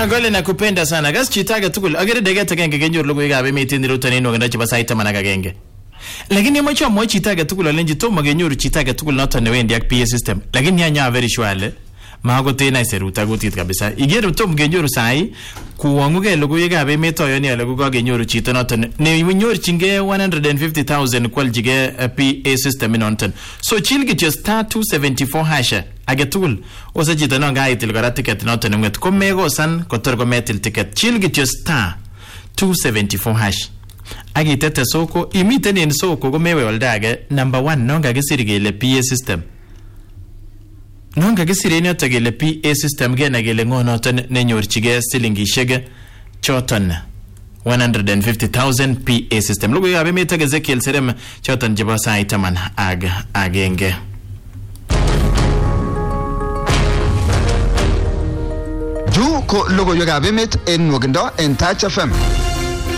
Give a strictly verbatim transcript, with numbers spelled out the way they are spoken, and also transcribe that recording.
Gole nakupenda sana. Gas chito age tugul agere dege agenge kenyor logoiwekab emet en rutonin wagenda chebo sait taman ak agenge. Lakini mocho mo chito age tugul alenji tomo kenyor chito age tugul noton newendi ak P A system. Lakini yanya very sure mago tena seruta gutit kabisa. Igero tom kenyor sai kuwanguge logoiwekab emet oyoni ale ko kakenyor chito noton ne nyorchinge one hundred fifty thousand kwaljige P A system noton. So chill kityo star two seventy-four hash age tugul ose chito non gaitil kora ticket noton nget ko megosan kotor ko metil ticket. Chill kityo star two seventy-four hash. Agitete soko imiten en soko ko mewe oldage number one non kakisir kele P A system. Non kakisir en yoto kele P A system gena kele ngo noton nenyorchige silingishek choton one hundred fifty thousand P A system. Logo yabe meta Ezekiel Serem choton jebo sait taman ag agenge. Ju ko logo yabe met en wagendo en Touch F M.